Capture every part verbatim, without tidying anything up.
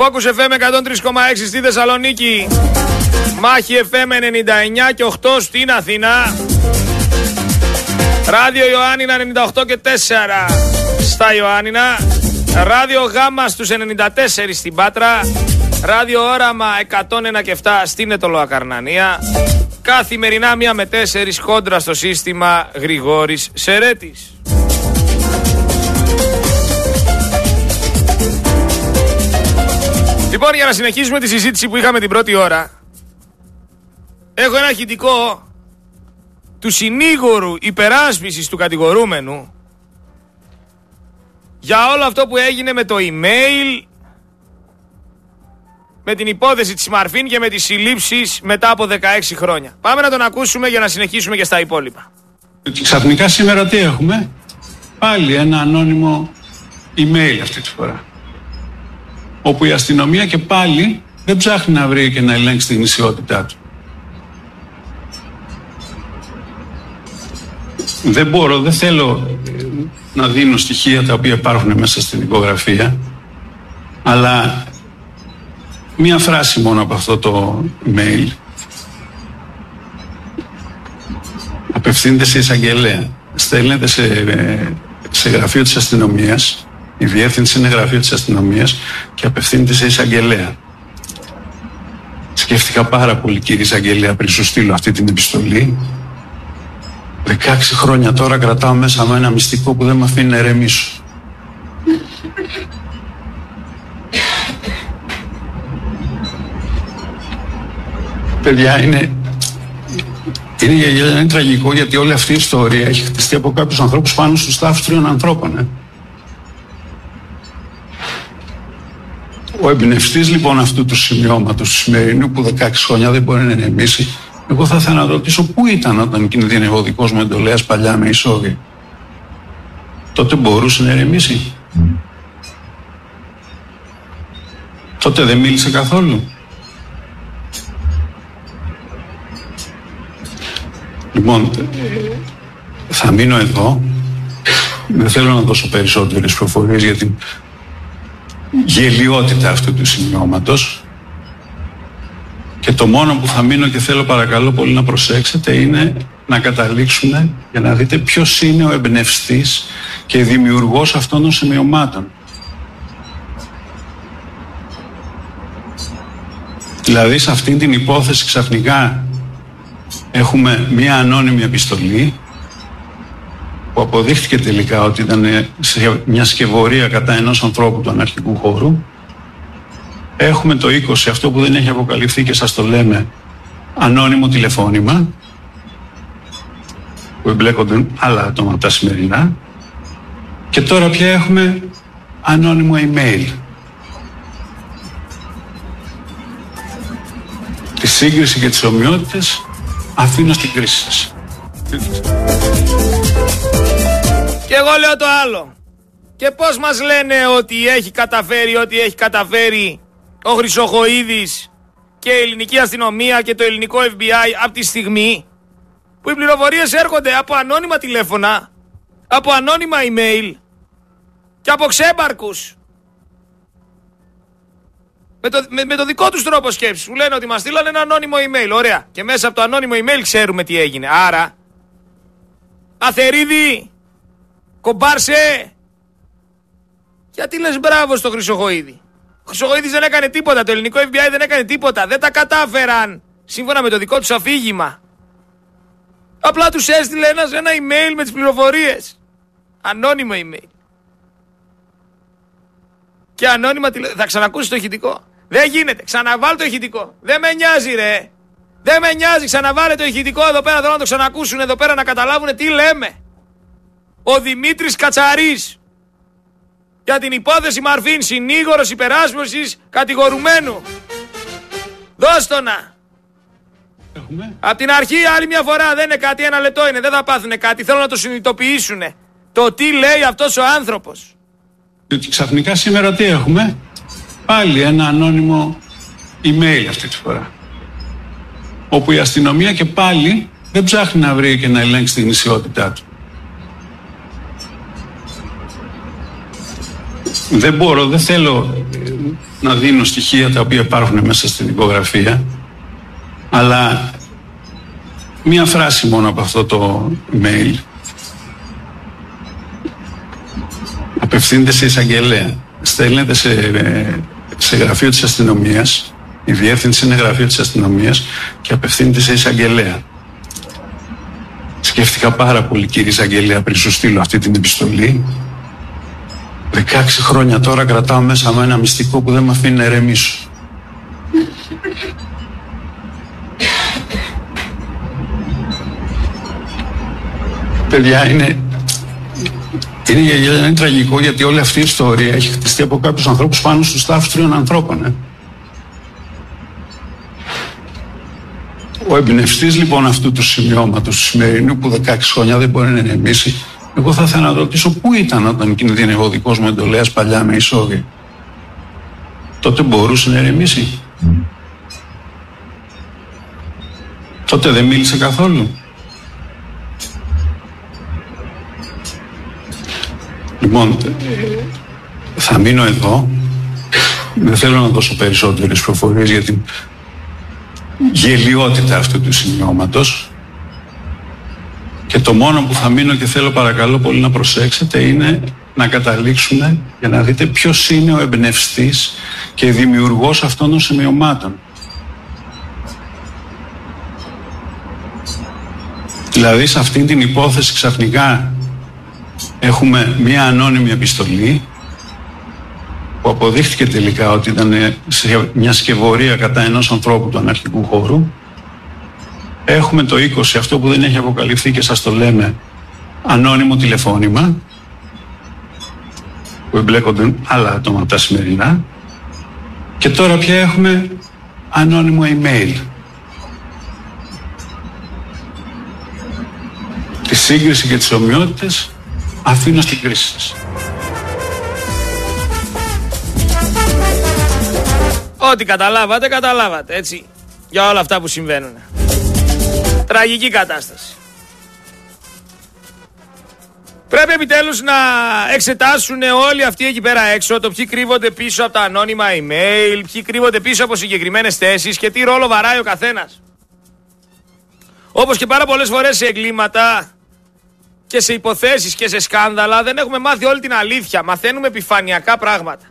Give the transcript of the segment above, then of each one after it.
Focus εφ εμ εκατόν τρία κόμμα έξι στη Θεσσαλονίκη. Μάχη εφ εμ ενενήντα εννιά και οκτώ στην Αθήνα. Ράδιο Ιωάννινα ενενήντα οκτώ και τέσσερα στα Ιωάννινα. Ράδιο Γάμα στους ενενήντα τέσσερα στην Πάτρα. Ράδιο Όραμα εκατόν ένα και επτά στην Αιτωλοακαρνανία. Καθημερινά μία με τέσσερις κόντρα στο σύστημα Γρηγόρης Σερέτης. Λοιπόν, για να συνεχίσουμε τη συζήτηση που είχαμε την πρώτη ώρα, έχω ένα ηχητικό του συνήγορου υπεράσπισης του κατηγορούμενου για όλο αυτό που έγινε με το email, με την υπόθεση της Μαρφίν και με τις συλλήψεις μετά από δεκαέξι χρόνια. Πάμε να τον ακούσουμε για να συνεχίσουμε και στα υπόλοιπα. Και ξαφνικά σήμερα τι έχουμε? Πάλι ένα ανώνυμο email αυτή τη φορά, όπου η αστυνομία και πάλι δεν ψάχνει να βρει και να ελέγξει την γνησιότητά του. Δεν μπορώ, δεν θέλω να δίνω στοιχεία τα οποία υπάρχουν μέσα στην υπογραφία, αλλά μία φράση μόνο από αυτό το email απευθύνεται σε εισαγγελέα. Στέλνεται σε, σε γραφείο της αστυνομίας, η διεύθυνση είναι γραφείο της αστυνομίας και απευθύνεται σε εισαγγελέα. Σκέφτηκα πάρα πολύ, κύριε εισαγγελέα, πριν σου στείλω αυτή την επιστολή. δεκαέξι χρόνια τώρα κρατάω μέσα με ένα μυστικό που δεν με αφήνει να ερεμήσω. Παιδιά, είναι, είναι, είναι τραγικό, γιατί όλη αυτή η ιστορία έχει χτιστεί από κάποιους ανθρώπους πάνω στους τάφους τριών ανθρώπων. Ε. Ο εμπνευστής λοιπόν αυτού του σημειώματος του σημερινού, που δεκαέξι χρόνια δεν μπορεί να ερεμήσει, εγώ θα ήθελα να ρωτήσω πού ήταν όταν κινδύνευε ο δικός μου εντολέας παλιά με ισόβια. Τότε μπορούσε να ερεμήσει? Mm. Τότε δεν μίλησε καθόλου? Λοιπόν, θα μείνω εδώ. Δεν θέλω να δώσω περισσότερες προφορίες για την γελιότητα αυτού του σημειώματος. Και το μόνο που θα μείνω και θέλω παρακαλώ πολύ να προσέξετε είναι να καταλήξουμε για να δείτε ποιος είναι ο εμπνευστής και δημιουργός αυτών των σημειωμάτων. Δηλαδή σε αυτήν την υπόθεση ξαφνικά έχουμε μία ανώνυμη επιστολή που αποδείχθηκε τελικά ότι ήταν μια σκευωρία κατά ενός ανθρώπου του αναρχικού χώρου. Έχουμε το είκοσι, αυτό που δεν έχει αποκαλυφθεί και σας το λέμε, ανώνυμο τηλεφώνημα που εμπλέκονται άλλα άτομα από τα σημερινά, και τώρα πια έχουμε ανώνυμο email. Τη σύγκριση και τις ομοιότητες αφήνω στην κρίση σας. Και εγώ λέω το άλλο. Και πώς μας λένε ότι έχει καταφέρει, ότι έχει καταφέρει ο Χρυσοχοΐδης και η ελληνική αστυνομία και το ελληνικό εφ μπι άι από τη στιγμή που οι πληροφορίες έρχονται από ανώνυμα τηλέφωνα, από ανώνυμα email και από ξέμπαρκους με το, με, με το δικό τους τρόπο σκέψης. Μου λένε ότι μας στείλανε ένα ανώνυμο email. Ωραία. Και μέσα από το ανώνυμο email ξέρουμε τι έγινε. Άρα, Αθερίδη, κομπάρσε, γιατί λες μπράβο στο Χρυσοχοΐδη? Ο Χρυσοχοΐδης δεν έκανε τίποτα, το ελληνικό εφ μπι άι δεν έκανε τίποτα. Δεν τα κατάφεραν σύμφωνα με το δικό τους αφήγημα. Απλά τους έστειλε ένας ένα email με τις πληροφορίες. Ανώνυμο email. Και ανώνυμα τηλε... Θα ξανακούσεις το ηχητικό? Δεν γίνεται. Ξαναβάλ το ηχητικό. Δεν με νοιάζει, ρε. Δεν με νοιάζει. Ξαναβάλε το ηχητικό εδώ πέρα. Θέλω να το ξανακούσουν εδώ πέρα, να καταλάβουν τι λέμε. Ο Δημήτρης Κατσαρής, για την υπόθεση Μαρφίν, συνήγορος υπεράσπισης κατηγορουμένου. Δώσ' το να. Έχουμε. Απ' την αρχή άλλη μια φορά, δεν είναι κάτι, ένα λεπτό είναι, δεν θα πάθουνε κάτι. Θέλω να το συνειδητοποιήσουνε. Το τι λέει αυτός ο άνθρωπος. Και ξαφνικά σήμερα τι έχουμε? Πάλι ένα ανώνυμο email αυτή τη φορά, όπου η αστυνομία και πάλι δεν ψάχνει να βρει και να ελέγξει την γνησιότητά του. Δεν μπορώ, δεν θέλω να δίνω στοιχεία τα οποία υπάρχουν μέσα στην υπογραφία, αλλά μία φράση μόνο από αυτό το email. Απευθύνεται σε εισαγγελέα. Στέλνεται σε, σε γραφείο της αστυνομίας. Η διεύθυνση είναι γραφείο της αστυνομίας και απευθύνεται σε εισαγγελέα. Σκέφτηκα πάρα πολύ, κύριε εισαγγελέα, πριν σου στείλω αυτή την επιστολή. δεκαέξι χρόνια τώρα κρατάω μέσα μου ένα μυστικό που δεν με αφήνει να ερεμήσω. Παιδιά, είναι, είναι, είναι τραγικό, γιατί όλη αυτή η ιστορία έχει χτιστεί από κάποιους ανθρώπους πάνω στους τάφους τριών ανθρώπων. Ε. Ο εμπνευστής λοιπόν αυτού του σημειώματος του σημερινού, που δεκαέξι χρόνια δεν μπορεί να ηρεμήσει, εγώ θα ήθελα να ρωτήσω πού ήταν όταν κινδύνευε ο δικός μου εντολέας παλιά με ισόβια. Τότε μπορούσε να ηρεμήσει. Mm. Τότε δεν μίλησε καθόλου. Λοιπόν, θα μείνω εδώ. Δεν θέλω να δώσω περισσότερες προφορίες για την γελιότητα αυτού του σημειώματος. Και το μόνο που θα μείνω και θέλω παρακαλώ πολύ να προσέξετε είναι να καταλήξουμε για να δείτε ποιος είναι ο εμπνευστής και δημιουργός αυτών των σημειωμάτων. Δηλαδή σε αυτήν την υπόθεση ξαφνικά έχουμε μία ανώνυμη επιστολή που αποδείχθηκε τελικά ότι ήταν σε μια σκευωρία κατά ενός ανθρώπου του αναρχικού χώρου. Έχουμε το είκοσι, αυτό που δεν έχει αποκαλυφθεί και σας το λέμε, ανώνυμο τηλεφώνημα που εμπλέκονται άλλα άτομα από τα σημερινά, και τώρα πια έχουμε ανώνυμο email. Τη σύγκριση και τις ομοιότητες αφήνω στην κρίση σας. Ό,τι καταλάβατε, καταλάβατε, έτσι, για όλα αυτά που συμβαίνουν. Τραγική κατάσταση. Πρέπει επιτέλους να εξετάσουν όλοι αυτοί εκεί πέρα έξω το ποιοι κρύβονται πίσω από τα ανώνυμα email, ποιοι κρύβονται πίσω από συγκεκριμένες θέσεις και τι ρόλο βαράει ο καθένας. Όπως και πάρα πολλές φορές σε εγκλήματα και σε υποθέσεις και σε σκάνδαλα δεν έχουμε μάθει όλη την αλήθεια. Μαθαίνουμε επιφανειακά πράγματα.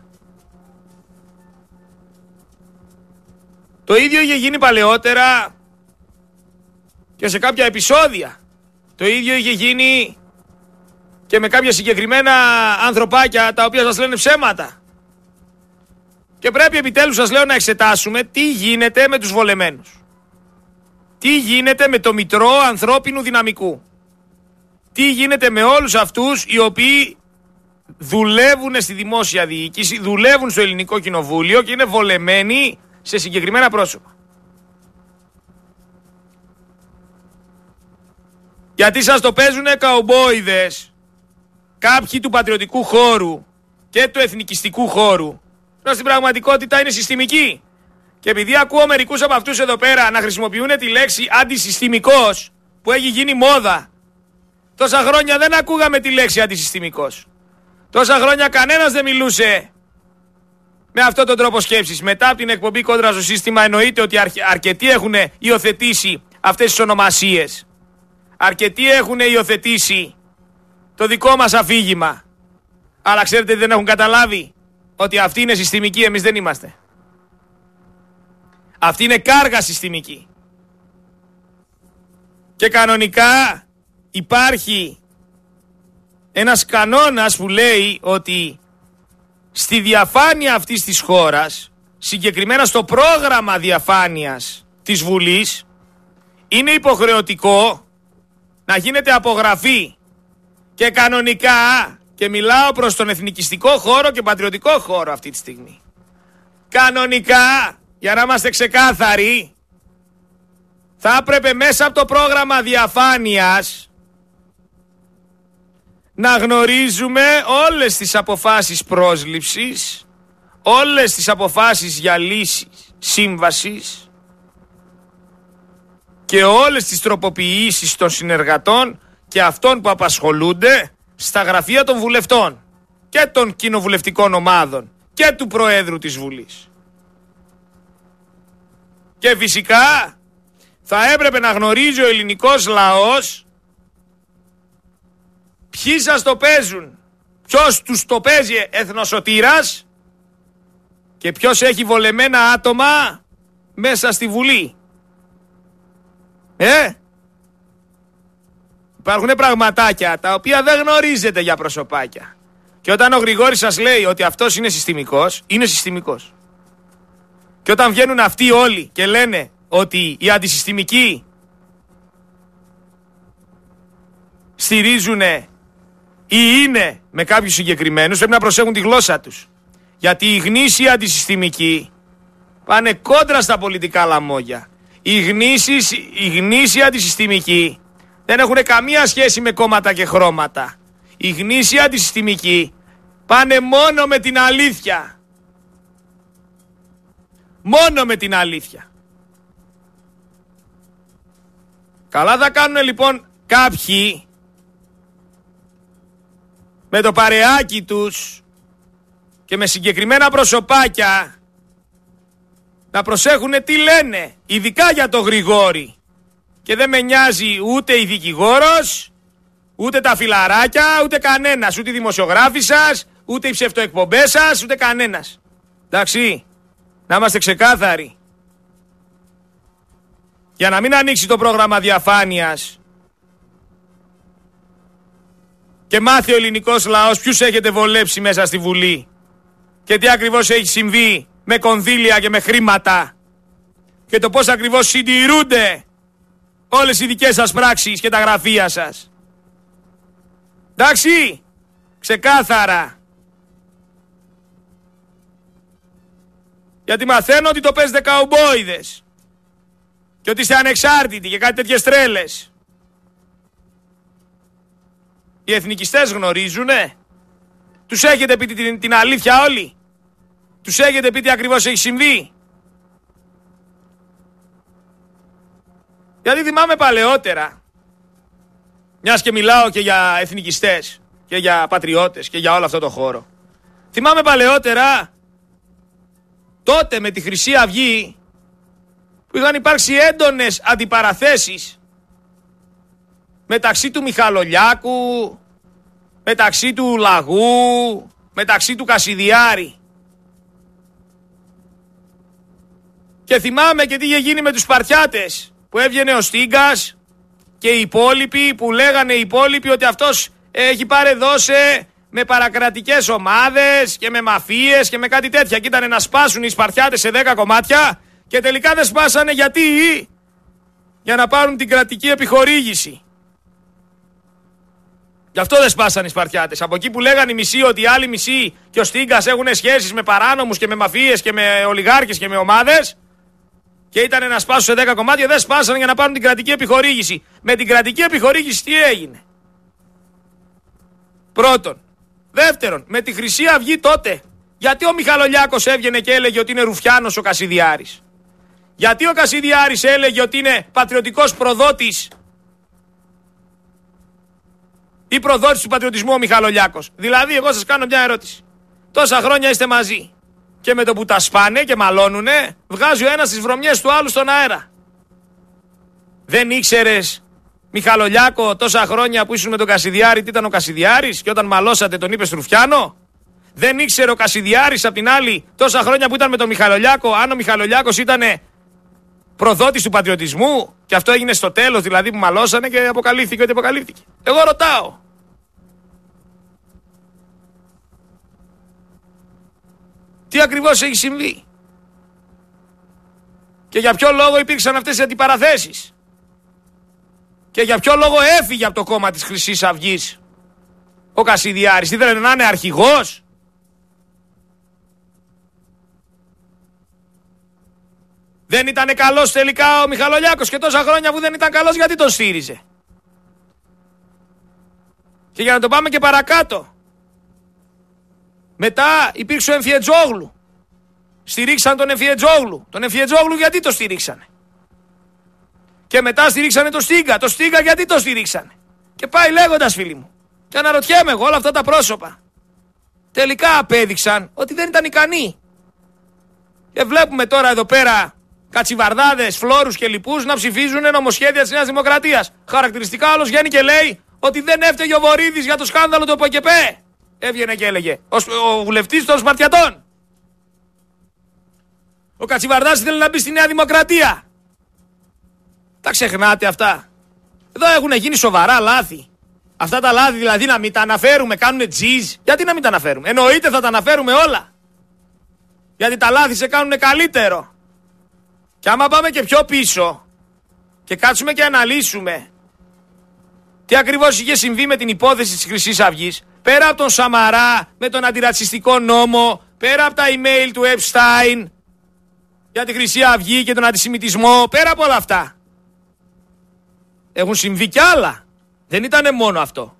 Το ίδιο είχε γίνει παλαιότερα και σε κάποια επεισόδια. Το ίδιο είχε γίνει και με κάποια συγκεκριμένα ανθρωπάκια τα οποία σας λένε ψέματα. Και πρέπει επιτέλους, σας λέω, να εξετάσουμε τι γίνεται με τους βολεμένους. Τι γίνεται με το μητρό ανθρώπινου δυναμικού. Τι γίνεται με όλους αυτούς οι οποίοι δουλεύουν στη δημόσια διοίκηση, δουλεύουν στο ελληνικό κοινοβούλιο και είναι βολεμένοι σε συγκεκριμένα πρόσωπα. Γιατί σας το παίζουνε καουμπόιδες, κάποιοι του πατριωτικού χώρου και του εθνικιστικού χώρου, ενώ στην πραγματικότητα είναι συστημικοί. Και επειδή ακούω μερικούς από αυτούς εδώ πέρα να χρησιμοποιούν τη λέξη αντισυστημικός, που έχει γίνει μόδα, τόσα χρόνια δεν ακούγαμε τη λέξη αντισυστημικός. Τόσα χρόνια κανένας δεν μιλούσε με αυτόν τον τρόπο σκέψης. Μετά από την εκπομπή Κόντρα στο Σύστημα εννοείται ότι αρκετοί έχουν υιοθετήσει αυτές τις ονομασίες. Αρκετοί έχουν υιοθετήσει το δικό μας αφήγημα. Αλλά ξέρετε τι δεν έχουν καταλάβει? Ότι αυτοί είναι συστημικοί, εμείς δεν είμαστε. Αυτή είναι κάργα συστημική. Και κανονικά υπάρχει ένας κανόνας που λέει ότι στη διαφάνεια αυτής της χώρας, συγκεκριμένα στο πρόγραμμα διαφάνειας της Βουλής, είναι υποχρεωτικό να γίνεται απογραφή. Και κανονικά, και μιλάω προς τον εθνικιστικό χώρο και πατριωτικό χώρο αυτή τη στιγμή, κανονικά, για να είμαστε ξεκάθαροι, θα έπρεπε μέσα από το πρόγραμμα διαφάνειας να γνωρίζουμε όλες τις αποφάσεις πρόσληψης, όλες τις αποφάσεις για λύση σύμβασης και όλες τις τροποποιήσεις των συνεργατών και αυτών που απασχολούνται στα γραφεία των βουλευτών. και των κοινοβουλευτικών ομάδων και του Προέδρου της Βουλής. Και φυσικά θα έπρεπε να γνωρίζει ο ελληνικός λαός ποιοι σας το παίζουν, ποιος τους το παίζει εθνοσωτήρας και ποιος έχει βολεμένα άτομα μέσα στη Βουλή. Ε, υπάρχουν πραγματάκια τα οποία δεν γνωρίζετε για προσωπάκια. Και όταν ο Γρηγόρης σας λέει ότι αυτός είναι συστημικός, είναι συστημικός. Και όταν βγαίνουν αυτοί όλοι και λένε ότι οι αντισυστημικοί στηρίζουν ή είναι με κάποιους συγκεκριμένους, πρέπει να προσέχουν τη γλώσσα τους. Γιατί οι γνήσιοι αντισυστημικοί πάνε κόντρα στα πολιτικά λαμόγια. Οι γνήσιοι, οι γνήσιοι αντισυστημικοί δεν έχουν καμία σχέση με κόμματα και χρώματα. Οι γνήσιοι αντισυστημικοί πάνε μόνο με την αλήθεια. Μόνο με την αλήθεια. Καλά θα κάνουν λοιπόν κάποιοι με το παρεάκι τους και με συγκεκριμένα προσωπάκια να προσέχουν τι λένε, ειδικά για το Γρηγόρη. Και δεν με νοιάζει ούτε η δικηγόρος, ούτε τα φιλαράκια, ούτε κανένας, ούτε οι δημοσιογράφοι σας, ούτε οι ψευτοεκπομπές σας, ούτε κανένας. Εντάξει, να είμαστε ξεκάθαροι. Για να μην ανοίξει το πρόγραμμα διαφάνειας και μάθει ο ελληνικός λαός ποιους έχετε βολέψει μέσα στη Βουλή και τι ακριβώς έχει συμβεί με κονδύλια και με χρήματα και το πώς ακριβώς συντηρούνται όλες οι δικές σας πράξεις και τα γραφεία σας. Εντάξει, ξεκάθαρα. Γιατί μαθαίνω ότι το παίζετε καουμπόιδες και ότι είστε ανεξάρτητοι και κάτι τέτοιες τρέλες. Οι εθνικιστές γνωρίζουνε. Τους έχετε πει την, την αλήθεια όλοι. Τους έχετε πει τι ακριβώς έχει συμβεί. Γιατί θυμάμαι παλαιότερα, μιας και μιλάω και για εθνικιστές και για πατριώτες και για όλο αυτό το χώρο. Θυμάμαι παλαιότερα, τότε με τη Χρυσή Αυγή, που είχαν υπάρξει έντονες αντιπαραθέσεις μεταξύ του Μιχαλολιάκου, μεταξύ του Λαγού, μεταξύ του Κασιδιάρη. Και θυμάμαι και τι είχε γίνει με τους Σπαρτιάτες, που έβγαινε ο Στίγκας και οι υπόλοιποι, που λέγανε οι υπόλοιποι ότι αυτός έχει παρεδώσει με παρακρατικές ομάδες και με μαφίες και με κάτι τέτοια. Και ήταν να σπάσουν οι Σπαρτιάτες σε δέκα κομμάτια και τελικά δεν σπάσανε. Γιατί? Για να πάρουν την κρατική επιχορήγηση. Γι' αυτό δεν σπάσανε οι Σπαρτιάτες. Από εκεί που λέγανε οι μισοί ότι οι άλλοι μισοί και ο Στίγκας έχουν σχέσεις με παράνομους και με μαφίες και με ολιγάρχες και με ομάδες, και ήταν να σπάσουν σε δέκα κομμάτια, δεν σπάσανε για να πάρουν την κρατική επιχορήγηση. Με την κρατική επιχορήγηση τι έγινε? Πρώτον. Δεύτερον, με τη Χρυσή Αυγή τότε, γιατί ο Μιχαλολιάκος έβγαινε και έλεγε ότι είναι Ρουφιάνος ο Κασιδιάρης? Γιατί ο Κασιδιάρης έλεγε ότι είναι πατριωτικός προδότης ή προδότης του πατριωτισμού ο Μιχαλολιάκος? Δηλαδή, εγώ σας κάνω μια ερώτηση. Τόσα χρόνια είστε μαζί και με το που τα σπάνε και μαλώνουνε, βγάζει ο ένας τις βρωμιές του άλλου στον αέρα. Δεν ήξερες, Μιχαλολιάκο, τόσα χρόνια που ήσουν με τον Κασιδιάρη, τι ήταν ο Κασιδιάρης, και όταν μαλώσατε τον είπες Ρουφιάνο? Δεν ήξερε ο Κασιδιάρης απ' την άλλη τόσα χρόνια που ήταν με τον Μιχαλολιάκο, αν ο Μιχαλολιάκος ήταν προδότης του πατριωτισμού, και αυτό έγινε στο τέλος, δηλαδή που μαλώσανε και αποκαλύφθηκε ότι αποκαλύφθηκε? Εγώ ρωτάω. Τι ακριβώς έχει συμβεί? Και για ποιο λόγο υπήρξαν αυτές οι αντιπαραθέσεις? Και για ποιο λόγο έφυγε από το κόμμα της Χρυσής Αυγής ο Κασιδιάρης? Ήθελε να είναι αρχηγός? Δεν ήταν καλός τελικά ο Μιχαλολιάκος? Και τόσα χρόνια που δεν ήταν καλός, γιατί τον στήριζε? Και για να το πάμε και παρακάτω, μετά υπήρξε ο Εμφιετζόγλου. Στηρίξαν τον Εμφιετζόγλου. Τον Εμφιετζόγλου γιατί το στηρίξανε? Και μετά στηρίξανε το Στίγκα. Το Στίγκα γιατί το στηρίξανε? Και πάει λέγοντας, φίλοι μου. Και αναρωτιέμαι εγώ όλα αυτά τα πρόσωπα. τελικά απέδειξαν ότι δεν ήταν ικανοί. Και βλέπουμε τώρα εδώ πέρα κατσιβαρδάδες, φλόρους και λοιπούς να ψηφίζουν νομοσχέδια της Νέας Δημοκρατίας. Χαρακτηριστικά άλλος βγαίνει και λέει ότι δεν έφταιγε ο Βορίδης για το σκάνδαλο του ΠΟΚΕΠΕ. Έβγαινε και έλεγε ο βουλευτής των Σπαρτιατών. Ο Κατσιβαρδάς ήθελε να μπει στη Νέα Δημοκρατία. Τα ξεχνάτε αυτά. Εδώ έχουν γίνει σοβαρά λάθη. Αυτά τα λάθη δηλαδή να μην τα αναφέρουμε, κάνουνε τζιζ. Γιατί να μην τα αναφέρουμε? Εννοείται θα τα αναφέρουμε όλα. Γιατί τα λάθη σε κάνουνε καλύτερο. Και άμα πάμε και πιο πίσω και κάτσουμε και αναλύσουμε τι ακριβώς είχε συμβεί με την υπόθεση της Χρυσής Αυγής, πέρα από τον Σαμαρά με τον αντιρατσιστικό νόμο, πέρα από τα email του Epstein για τη Χρυσή Αυγή και τον αντισημιτισμό, πέρα από όλα αυτά, έχουν συμβεί κι άλλα. Δεν ήτανε μόνο αυτό.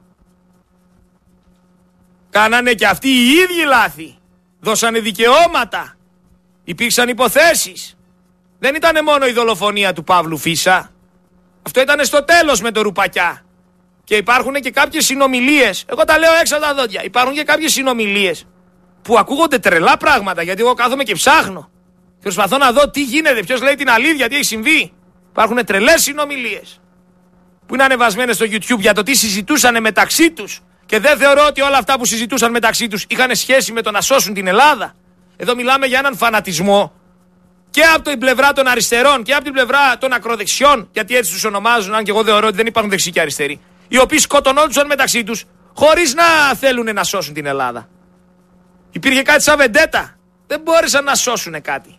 Κάνανε και αυτοί οι ίδιοι λάθη. Δώσανε δικαιώματα. Υπήρξαν υποθέσεις. Δεν ήτανε μόνο η δολοφονία του Παύλου Φίσα. Αυτό ήτανε στο τέλος με το Ρουπακιά. Και υπάρχουν και κάποιες συνομιλίες. Εγώ τα λέω έξω από τα δόντια. Υπάρχουν και κάποιες συνομιλίες που ακούγονται τρελά πράγματα. Γιατί εγώ κάθομαι και ψάχνω. Και προσπαθώ να δω τι γίνεται, ποιος λέει την αλήθεια, τι έχει συμβεί. Υπάρχουν τρελές συνομιλίες που είναι ανεβασμένες στο YouTube για το τι συζητούσαν μεταξύ τους. Και δεν θεωρώ ότι όλα αυτά που συζητούσαν μεταξύ τους είχαν σχέση με το να σώσουν την Ελλάδα. Εδώ μιλάμε για έναν φανατισμό και από την πλευρά των αριστερών και από την πλευρά των ακροδεξιών, γιατί έτσι τους ονομάζουν, αν και εγώ θεωρώ ότι δεν υπάρχουν δεξιοί και αριστεροί, οι οποίοι σκοτωνόντουσαν μεταξύ τους χωρίς να θέλουν να σώσουν την Ελλάδα. Υπήρχε κάτι σαν βεντέτα. Δεν μπόρεσαν να σώσουν κάτι.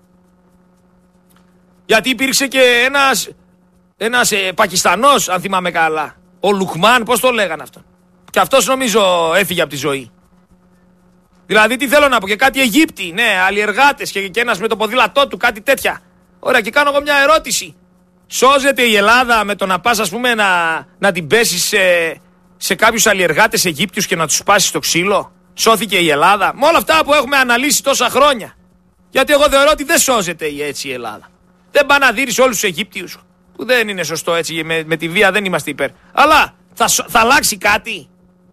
Γιατί υπήρξε και ένας, ένας ε, Πακιστανός, αν θυμάμαι καλά, ο Λουκμάν, πώς το λέγανε αυτό. Και αυτός νομίζω έφυγε από τη ζωή. Δηλαδή τι θέλω να πω, και κάτι Αιγύπτιοι, ναι, αλλιεργάτες και, και ένας με το ποδήλατό του, κάτι τέτοια. Ωραία, και κάνω εγώ μια ερώτηση. Σώζεται η Ελλάδα με το να πας, ας πούμε, να, να την πέσεις σε, σε κάποιους αλλιεργάτες Αιγύπτιους και να τους πάσεις στο ξύλο? Σώθηκε η Ελλάδα? Με όλα αυτά που έχουμε αναλύσει τόσα χρόνια. Γιατί εγώ θεωρώ ότι δεν σώζεται έτσι η Ελλάδα. Δεν πάει να δίνεις όλους τους Αιγύπτιους. Που δεν είναι σωστό έτσι, με, με τη βία δεν είμαστε υπέρ. Αλλά θα, θα αλλάξει κάτι?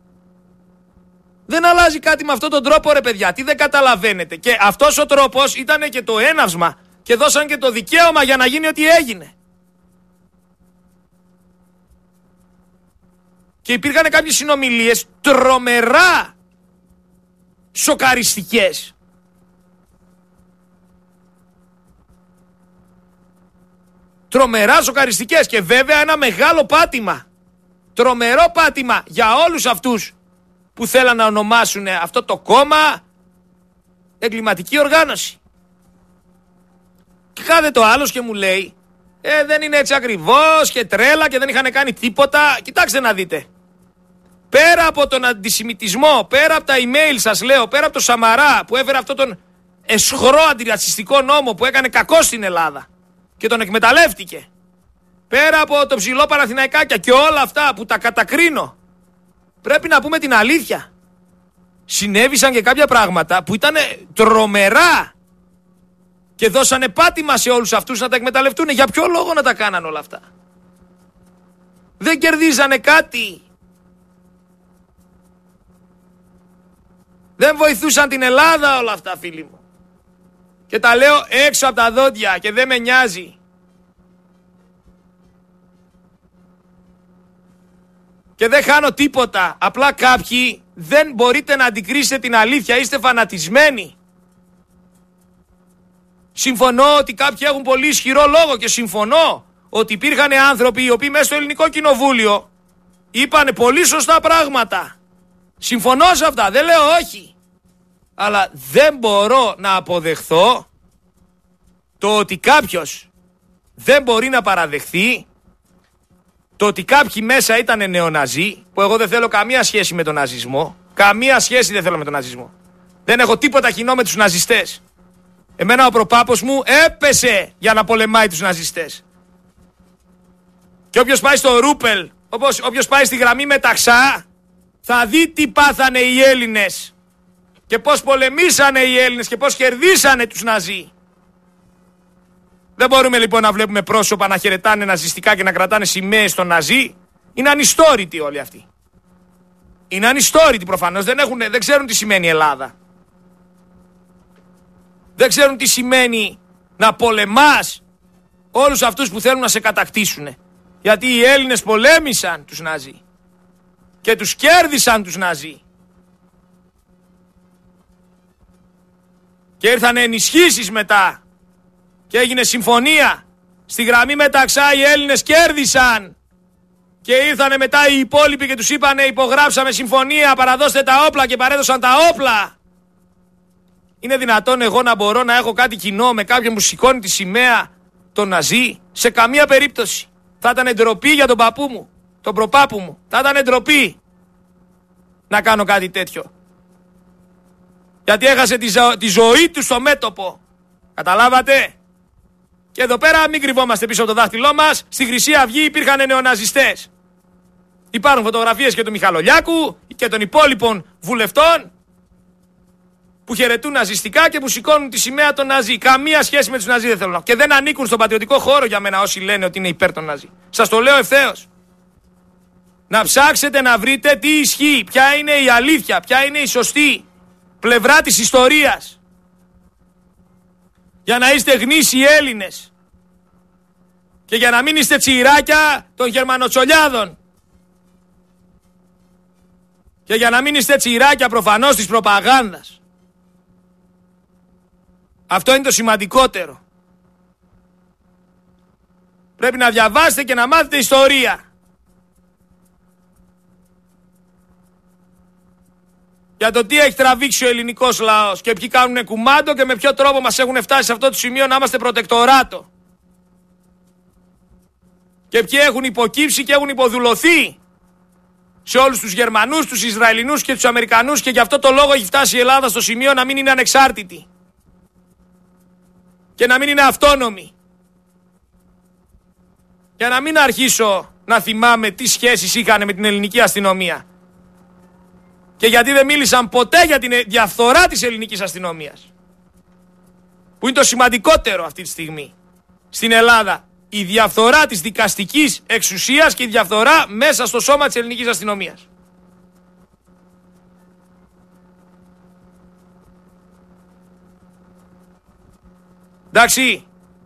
Δεν αλλάζει κάτι με αυτόν τον τρόπο, ρε παιδιά. Τι δεν καταλαβαίνετε? Και αυτός ο τρόπος ήταν και το έναυσμα και δώσαν και το δικαίωμα για να γίνει ό,τι έγινε. Και υπήρχαν κάποιες συνομιλίες τρομερά σοκαριστικές. Τρομερά σοκαριστικές και βέβαια ένα μεγάλο πάτημα. Τρομερό πάτημα για όλους αυτούς που θέλαν να ονομάσουν αυτό το κόμμα εγκληματική οργάνωση. Και κάθε το άλλος και μου λέει ε, δεν είναι έτσι ακριβώς και τρέλα και δεν είχαν κάνει τίποτα. Κοιτάξτε να δείτε. Πέρα από τον αντισημιτισμό, πέρα από τα email σας λέω, πέρα από το Σαμαρά που έφερε αυτό τον εσχρό αντιρατσιστικό νόμο που έκανε κακό στην Ελλάδα και τον εκμεταλλεύτηκε, πέρα από το ψηλό Παναθηναϊκάκια και όλα αυτά που τα κατακρίνω, πρέπει να πούμε την αλήθεια. Συνέβησαν και κάποια πράγματα που ήταν τρομερά και δώσανε πάτημα σε όλους αυτούς να τα εκμεταλλευτούν. Για ποιο λόγο να τα κάναν όλα αυτά? Δεν κερδίζανε κάτι. Δεν βοηθούσαν την Ελλάδα όλα αυτά, φίλοι μου. Και τα λέω έξω από τα δόντια και δεν με νοιάζει. Και δεν χάνω τίποτα. Απλά κάποιοι δεν μπορείτε να αντικρίσετε την αλήθεια. Είστε φανατισμένοι. Συμφωνώ ότι κάποιοι έχουν πολύ ισχυρό λόγο και συμφωνώ ότι υπήρχαν άνθρωποι οι οποίοι μέσα στο ελληνικό κοινοβούλιο είπανε πολύ σωστά πράγματα. Συμφωνώ σε αυτά, δεν λέω όχι. Αλλά δεν μπορώ να αποδεχθώ το ότι κάποιος δεν μπορεί να παραδεχθεί το ότι κάποιοι μέσα ήταν νεοναζί, που εγώ δεν θέλω καμία σχέση με τον ναζισμό. Καμία σχέση δεν θέλω με τον ναζισμό. Δεν έχω τίποτα κοινό με τους ναζιστές. Εμένα ο προπάπος μου έπεσε για να πολεμάει τους ναζιστές. Και όποιος πάει στο Ρούπελ, όπως, όποιος πάει στη γραμμή Μεταξά, θα δει τι πάθανε οι Έλληνες και πώς πολεμήσανε οι Έλληνες και πώς κερδίσανε τους Ναζί. Δεν μπορούμε λοιπόν να βλέπουμε πρόσωπα να χαιρετάνε ναζιστικά και να κρατάνε σημαίες στον Ναζί. Είναι ανιστόρητοι όλοι αυτοί. Είναι ανιστόρητοι προφανώς, δεν, έχουν, δεν ξέρουν τι σημαίνει Ελλάδα. Δεν ξέρουν τι σημαίνει να πολεμάς όλους αυτούς που θέλουν να σε κατακτήσουν. Γιατί οι Έλληνες πολέμησαν τους Ναζί και τους κέρδισαν τους Ναζί. Και ήρθαν ενισχύσεις μετά και έγινε συμφωνία. Στη γραμμή μεταξά οι Έλληνες κέρδισαν και ήρθανε μετά οι υπόλοιποι και τους είπανε υπογράψαμε συμφωνία, παραδώστε τα όπλα, και παρέδωσαν τα όπλα. Είναι δυνατόν εγώ να μπορώ να έχω κάτι κοινό με κάποιον που σηκώνει τη σημαία των Ναζί? Σε καμία περίπτωση. Θα ήταν ντροπή για τον παππού μου, τον προπάπου μου. Θα ήταν ντροπή να κάνω κάτι τέτοιο. Γιατί έχασε τη, ζω... τη ζωή του στο μέτωπο. Καταλάβατε? Και εδώ πέρα μην κρυβόμαστε πίσω από το δάχτυλό μας. Στη Χρυσή Αυγή υπήρχαν νεοναζιστές. Υπάρχουν φωτογραφίες και του Μιχαλολιάκου και των υπόλοιπων βουλευτών που χαιρετούν ναζιστικά και που σηκώνουν τη σημαία των Ναζί. Καμία σχέση με τους Ναζί δεν θέλω να. Και δεν ανήκουν στον πατριωτικό χώρο για μένα όσοι λένε ότι είναι υπέρ των Ναζί. Σας το λέω ευθέως. Να ψάξετε να βρείτε τι ισχύει, ποια είναι η αλήθεια, ποια είναι η σωστή πλευρά της ιστορίας. Για να είστε γνήσιοι Έλληνες. Και για να μην είστε τσιράκια των γερμανοτσολιάδων. Και για να μην είστε τσιράκια προφανώς της προπαγάνδας. Αυτό είναι το σημαντικότερο. Πρέπει να διαβάσετε και να μάθετε ιστορία. Για το τι έχει τραβήξει ο ελληνικός λαός και ποιοι κάνουν κουμάντο και με ποιο τρόπο μας έχουν φτάσει σε αυτό το σημείο να είμαστε προτεκτοράτο. Και ποιοι έχουν υποκύψει και έχουν υποδουλωθεί σε όλους τους Γερμανούς, τους Ισραηλινούς και τους Αμερικανούς, και γι' αυτό το λόγο έχει φτάσει η Ελλάδα στο σημείο να μην είναι ανεξάρτητη και να μην είναι αυτόνομη. Για να μην αρχίσω να θυμάμαι τι σχέσεις είχαν με την ελληνική αστυνομία. Και γιατί δεν μίλησαν ποτέ για την διαφθορά της ελληνικής αστυνομίας. Που είναι το σημαντικότερο αυτή τη στιγμή στην Ελλάδα. Η διαφθορά της δικαστικής εξουσίας και η διαφθορά μέσα στο σώμα της ελληνικής αστυνομίας. Εντάξει.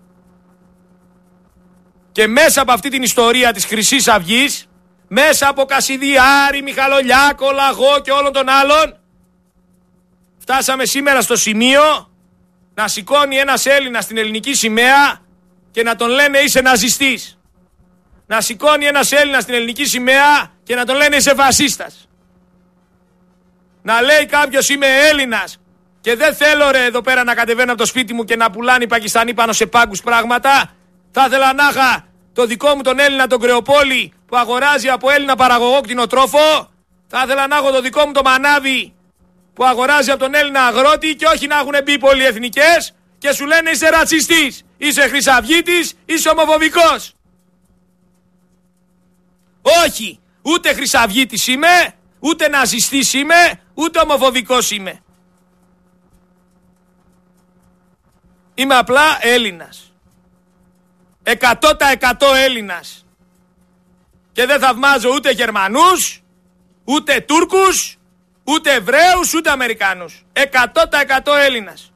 Και μέσα από αυτή την ιστορία της Χρυσής Αυγής, μέσα από Κασιδιάρη, Μιχαλολιάκο, Λαγό και όλων των άλλων, φτάσαμε σήμερα στο σημείο να σηκώνει ένας Έλληνας την ελληνική σημαία και να τον λένε είσαι ναζιστής. Να σηκώνει ένας Έλληνας την ελληνική σημαία και να τον λένε είσαι φασίστας. Να λέει κάποιος είμαι Έλληνας και δεν θέλω ρε εδώ πέρα να κατεβαίνω από το σπίτι μου και να πουλάνε οι Πακιστανοί πάνω σε πάγκους πράγματα. Θα ήθελα να είχα το δικό μου τον Έλληνα τον Κρεοπόλη που αγοράζει από Έλληνα παραγωγό κτηνοτρόφο. Θα ήθελα να έχω το δικό μου το μανάβι που αγοράζει από τον Έλληνα αγρότη και όχι να έχουν μπει πολυεθνικές και σου λένε είσαι ρατσιστής, είσαι χρυσαυγίτης, είσαι ομοφοβικός. Όχι, ούτε χρυσαυγίτης είμαι, ούτε ναζιστής είμαι, ούτε ομοφοβικός είμαι. Είμαι απλά Έλληνας. Εκατό τοις εκατό Έλληνας. Και δεν θαυμάζω ούτε Γερμανούς, ούτε Τούρκους, ούτε Εβραίους, ούτε Αμερικάνους. Εκατό τοις εκατό Έλληνας.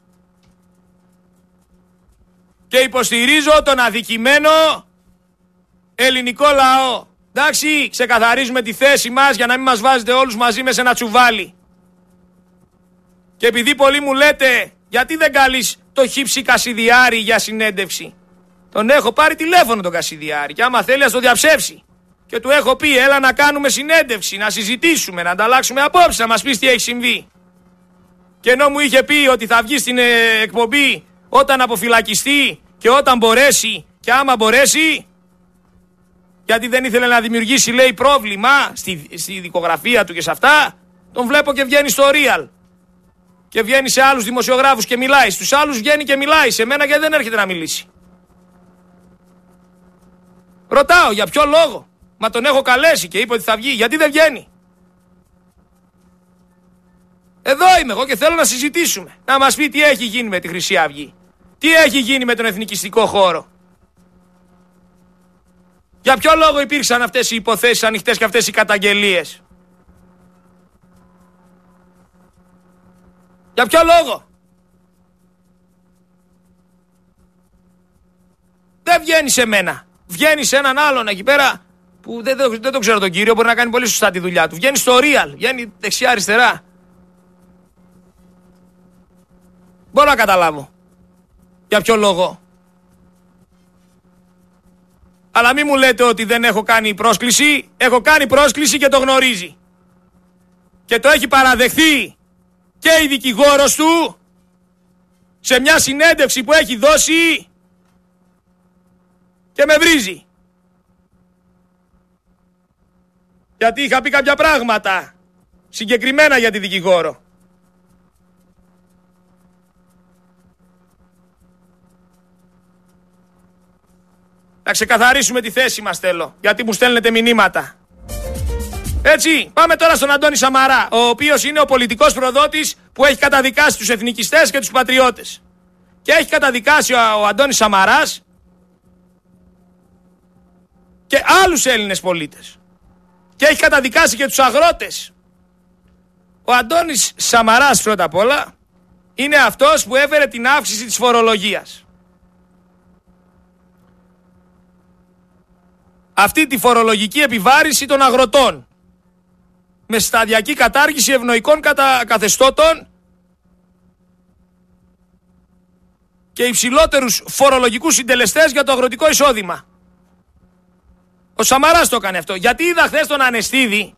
Και υποστηρίζω τον αδικημένο ελληνικό λαό. Εντάξει, ξεκαθαρίζουμε τη θέση μας για να μην μας βάζετε όλους μαζί με σε ένα τσουβάλι. Και επειδή πολλοί μου λέτε γιατί δεν καλείς το Χίψη Κασιδιάρη για συνέντευξη. Τον έχω πάρει τηλέφωνο τον Κασιδιάρη και άμα θέλει ας το διαψεύσει. Και του έχω πει έλα να κάνουμε συνέντευξη, να συζητήσουμε, να ανταλλάξουμε απόψεις, να μας πεις τι έχει συμβεί. Και ενώ μου είχε πει ότι θα βγει στην ε, εκπομπή όταν αποφυλακιστεί και όταν μπορέσει και άμα μπορέσει, γιατί δεν ήθελε να δημιουργήσει λέει πρόβλημα στη, στη δικογραφία του και σε αυτά, τον βλέπω και βγαίνει στο Real. Και βγαίνει σε άλλους δημοσιογράφους και μιλάει. Στους άλλους βγαίνει και μιλάει. Σε μένα γιατί δεν έρχεται να μιλήσει. Ρωτάω για ποιο λόγο. Μα τον έχω καλέσει και είπε ότι θα βγει. Γιατί δεν βγαίνει. Εδώ είμαι εγώ και θέλω να συζητήσουμε. Να μας πει τι έχει γίνει με τη Χρυσή Αυγή. Τι έχει γίνει με τον εθνικιστικό χώρο. Για ποιο λόγο υπήρξαν αυτές οι υποθέσεις ανοιχτές και αυτές οι καταγγελίες. Για ποιο λόγο? Δεν βγαίνει σε μένα. Βγαίνει σε έναν άλλον εκεί πέρα που δεν, δεν, δεν το ξέρω τον κύριο, μπορεί να κάνει πολύ σωστά τη δουλειά του. Βγαίνει στο real, βγαίνει δεξιά-αριστερά. Μπορώ να καταλάβω. Για ποιο λόγο? Αλλά μη μου λέτε ότι δεν έχω κάνει πρόσκληση. Έχω κάνει πρόσκληση και το γνωρίζει. Και το έχει παραδεχθεί και η δικηγόρος του σε μια συνέντευξη που έχει δώσει και με βρίζει. Γιατί είχα πει κάποια πράγματα συγκεκριμένα για τη δικηγόρο. Να ξεκαθαρίσουμε τη θέση μας θέλω, γιατί μου στέλνετε μηνύματα. Έτσι, πάμε τώρα στον Αντώνη Σαμαρά, ο οποίος είναι ο πολιτικός προδότης που έχει καταδικάσει τους εθνικιστές και τους πατριώτες. Και έχει καταδικάσει ο, ο Αντώνης Σαμαράς και άλλους Έλληνες πολίτες. Και έχει καταδικάσει και τους αγρότες. Ο Αντώνης Σαμαράς πρώτα απ' όλα είναι αυτός που έφερε την αύξηση της φορολογίας. Αυτή τη φορολογική επιβάρηση των αγροτών με σταδιακή κατάργηση ευνοϊκών κατα... καθεστώτων και υψηλότερους φορολογικούς συντελεστές για το αγροτικό εισόδημα. Ο Σαμαράς το έκανε αυτό. Γιατί είδα χθες τον Ανεστίδη,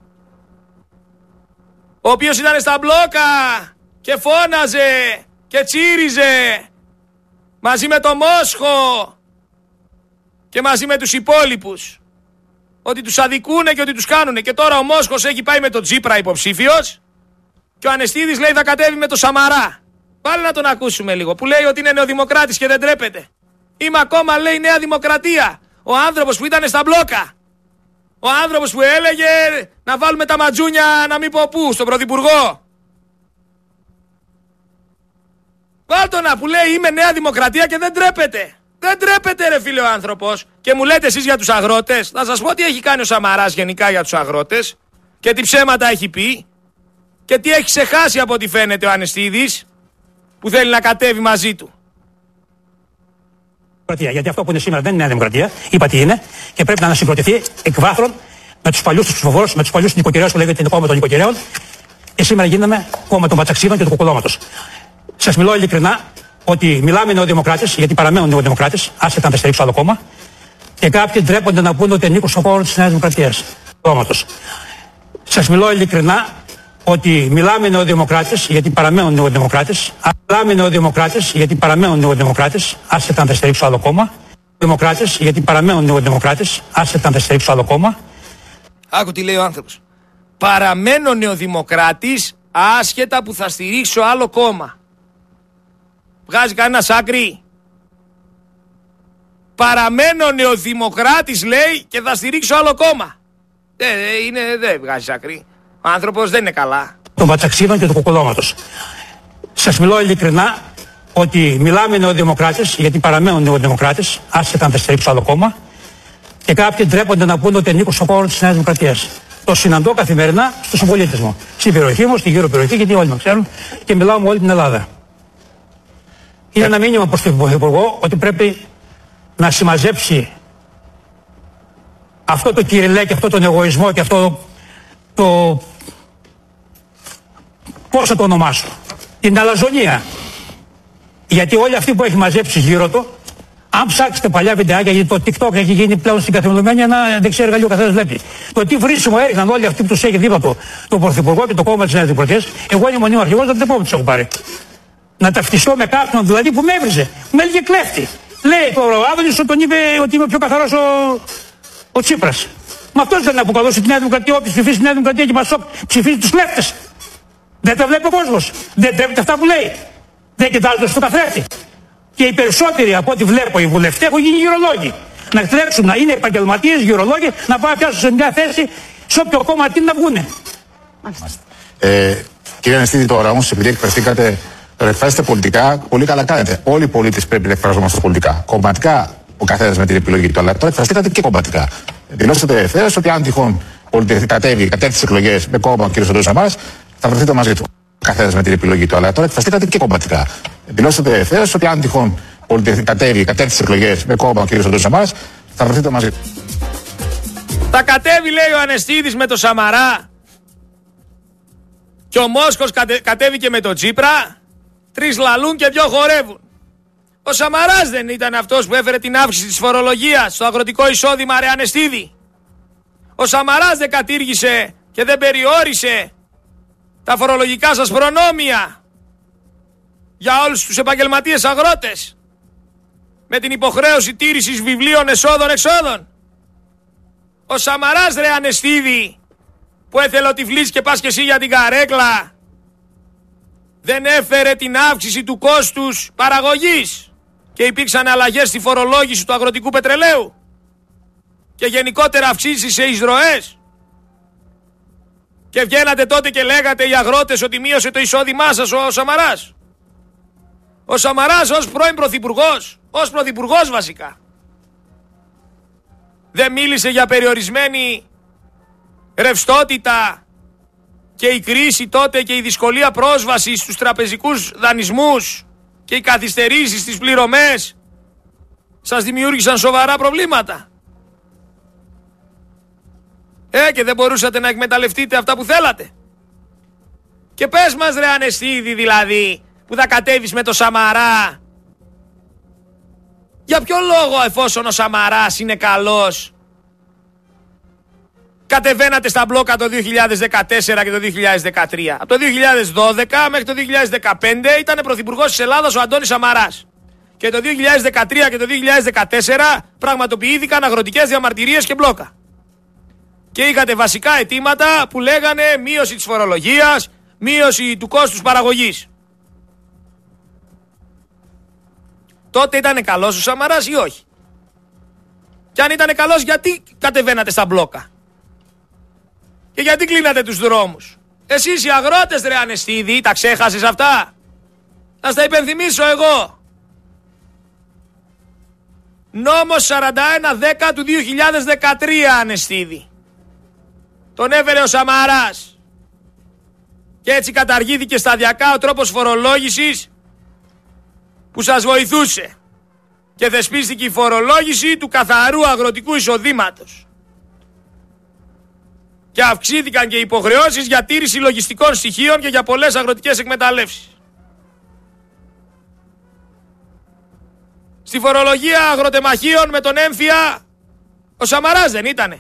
ο οποίος ήταν στα μπλόκα και φώναζε και τσίριζε μαζί με το Μόσχο και μαζί με τους υπόλοιπους ότι τους αδικούνε και ότι τους κάνουνε. Και τώρα ο Μόσχος έχει πάει με τον Τσίπρα υποψήφιος και ο Ανεστίδης λέει θα κατέβει με τον Σαμαρά. Πάλι να τον ακούσουμε λίγο, που λέει ότι είναι νεοδημοκράτης και δεν τρέπεται. Είμαι ακόμα, λέει, Νέα Δημοκρατία. Ο άνθρωπος που ήταν στα μπλόκα. Ο άνθρωπος που έλεγε να βάλουμε τα ματζούνια να μην πω πού, στον Πρωθυπουργό. Βάλτονα που λέει είμαι Νέα Δημοκρατία και δεν τρέπεται. Δεν τρέπεται ρε φίλε ο άνθρωπος. Και μου λέτε εσείς για τους αγρότες. Θα σας πω τι έχει κάνει ο Σαμαράς γενικά για τους αγρότες και τι ψέματα έχει πει και τι έχει ξεχάσει από ό,τι φαίνεται ο Ανεστίδης που θέλει να κατέβει μαζί του. Γιατί αυτό που είναι σήμερα δεν είναι Νέα Δημοκρατία. Είπα τι είναι και πρέπει να ανασυγκροτηθεί εκ βάθρων με τους παλιούς τους ψηφοφόρους, με τους παλιούς νοικοκυρέους που λέγεται είναι κόμμα των νοικοκυρέων. Και σήμερα γίναμε κόμμα των πατσαξίδων και του κοκολώματος. Σας μιλώ ειλικρινά ότι μιλάμε νεοδημοκράτες, γιατί παραμένουν νεοδημοκράτες, άσχετα αν θα στηρίξω άλλο κόμμα. Και κάποιοι ντρέπονται να πούνε ότι ανήκουν στο χώρο της Νέας Δημοκρατίας. Κόμματος. Σας μιλώ ειλικρινά ότι μιλάμε νεοδημοκράτες, γιατί παραμένουν νεοδημοκράτες. Μιλάμε νεοδημοκράτες, γιατί παραμένουν νεοδημοκράτες, άσχετα αν θα στηρίξω άλλο κόμμα. Δημοκράτες, γιατί παραμένουν νεοδημοκράτες, άσχετα αν θα στηρίξω άλλο κόμμα. Άκου τι λέει ο άνθρωπος. Παραμένω νεοδημοκράτης, άσχετα που θα στηρίξω άλλο κόμμα. Βγάζει κανένα άκρη? Παραμένω νεοδημοκράτης λέει και θα στηρίξω άλλο κόμμα. Δεν είναι, δεν βγάζει άκρη. Ο άνθρωπος δεν είναι καλά. Των πατσαξίδων και του κοκολώματος. Σας μιλώ ειλικρινά ότι μιλάμε νεοδημοκράτες, γιατί παραμένουν νεοδημοκράτες, άσχετα αν θα στηρίξω άλλο κόμμα. Και κάποιοι ντρέπονται να πούνε ότι ανήκουν στο χώρο της Νέας Δημοκρατίας. Το συναντώ καθημερινά στους συμπολίτες μου. Στην περιοχή μου, στην γύρω περιοχή, γιατί όλοι με ξέρουν και μιλάω με όλη την Ελλάδα. Είναι ένα μήνυμα προς τον Πρωθυπουργό ότι πρέπει να συμμαζέψει αυτό το κυριλέ και αυτό τον εγωισμό και αυτό το... πώς θα το ονομάσω, την αλαζονία. Γιατί όλοι αυτοί που έχει μαζέψει γύρω του, αν ψάξετε παλιά βιντεάκια, γιατί το TikTok έχει γίνει πλέον στην καθημερινότητα ένα δεξί εργαλείο, καθένας βλέπει. Το τι βρίσιμο έριχναν όλοι αυτοί που τους έχει δίπλα του, τον Πρωθυπουργό και το κόμμα της Νέας Δημοκρατίας, εγώ είμαι μονίμο αρχηγός, δεν πω που τους έχω πάρει. Να ταυτιστώ με κάποιον δηλαδή που με έβριζε, με έλεγε κλέφτη. Λέει το Άδωνης ότι τον είπε ότι είμαι πιο καθαρός ο, ο Τσίπρας. Μα αυτός δεν αποκαλούσε τη Νέα Δημοκρατία, όποιος ψηφίσει τη Νέα Δημοκρατία και μας ψηφίζει τους κλέφτες. Δεν τα βλέπει ο κόσμος. Δεν τρέπεται αυτά που λέει. Δεν κοιτάζονται στο καθρέφτη. Και οι περισσότεροι από ό,τι βλέπω οι βουλευτές έχουν γίνει γυρολόγοι. Να τρέξουν να είναι επαγγελματίες, γυρολόγοι, να πάνε να πιάσουν σε μια θέση σε όποιο κόμμα τι να βγούνε. Ε, κύριε Ανεστίδη, τώρα όμως, επειδή εκφραστήκατε, τώρα εκφράσετε πολιτικά, πολύ καλά κάνετε. Όλοι οι πολίτες πρέπει να εκφραζόμαστε πολιτικά. Κομματικά ο καθένας με την επιλογή του, αλλά τώρα εκφραστήκατε και κομματικά. Δηλώσατε ευθέως ότι αν τυχόν κατέβει, κατέβει τις εκλογές με κόμμα ο κ. Αντώνης Σαμαράς, θα βρεθείτε μαζί του. καθένας με την επιλογή του. Αλλά τώρα εκφραστήκατε και κομματικά. Δηλώσατε ευθέως ότι αν τυχόν κατέβει, κατέβει τις εκλογές με κόμμα ο κ. Αντώνης Σαμάρας, θα βρεθείτε μαζί του. Θα κατέβει, λέει ο Ανεστίδης, με το Σαμαρά. Και ο Μόσχος κατε, κατέβηκε με το Τσίπρα. Τρεις λαλούν και δυο χορεύουν. Ο Σαμαράς δεν ήταν αυτός που έφερε την αύξηση της φορολογίας στο αγροτικό εισόδημα, ρε Ανεστίδη? Ο Σαμαράς δεν κατήργησε και δεν περιόρισε τα φορολογικά σας προνόμια για όλους τους επαγγελματίες αγρότες, με την υποχρέωση τήρησης βιβλίων εσόδων-εξόδων? Ο Σαμαράς, ρε Ανεστίδη, που έθελε ο τυφλής και πας και εσύ για την καρέκλα, δεν έφερε την αύξηση του κόστους παραγωγής και υπήρξαν αλλαγές στη φορολόγηση του αγροτικού πετρελαίου και γενικότερα αυξήσεις σε εισρωές? Και βγαίνατε τότε και λέγατε οι αγρότες ότι μείωσε το εισόδημά σας ο Σαμαράς? Ο Σαμαράς ως πρώην πρωθυπουργός, ως πρωθυπουργός βασικά, δεν μίλησε για περιορισμένη ρευστότητα και η κρίση τότε και η δυσκολία πρόσβασης στους τραπεζικούς δανεισμούς και οι καθυστερήσεις στις πληρωμές σας δημιούργησαν σοβαρά προβλήματα? Ε, και δεν μπορούσατε να εκμεταλλευτείτε αυτά που θέλατε? Και πες μας, ρε Ανεστίδη, δηλαδή, που θα κατέβεις με το Σαμαρά, για ποιο λόγο, εφόσον ο Σαμαράς είναι καλός, κατεβαίνατε στα μπλόκα το δύο χιλιάδες δεκατέσσερα και το δύο χιλιάδες δεκατρία? Από το δύο χιλιάδες δώδεκα μέχρι το δύο χιλιάδες δεκαπέντε ήταν πρωθυπουργός της Ελλάδας ο Αντώνης Σαμαράς. Και το δύο χιλιάδες δεκατρία και το δύο χιλιάδες δεκατέσσερα πραγματοποιήθηκαν αγροτικές διαμαρτυρίες και μπλόκα. Και είχατε βασικά αιτήματα που λέγανε μείωση της φορολογίας, μείωση του κόστους παραγωγής. Τότε ήταν καλός ο Σαμαράς ή όχι? Και αν ήταν καλός, γιατί κατεβαίνατε στα μπλόκα? Και γιατί κλείνατε τους δρόμους? Εσείς οι αγρότες, ρε Ανεστίδη, τα ξέχασες αυτά? Να στα υπενθυμίσω εγώ. Νόμος σαράντα ένα δέκα του δύο χιλιάδες δεκατρία, Ανεστίδη. Τον έφερε ο Σαμαράς. Και έτσι καταργήθηκε σταδιακά ο τρόπος φορολόγησης που σας βοηθούσε. Και θεσπίστηκε η φορολόγηση του καθαρού αγροτικού εισοδήματος. Και αυξήθηκαν και οι υποχρεώσεις για τήρηση λογιστικών στοιχείων και για πολλές αγροτικές εκμεταλλεύσεις. Στη φορολογία αγροτεμαχίων με τον έμφυα ο Σαμαράς δεν ήτανε?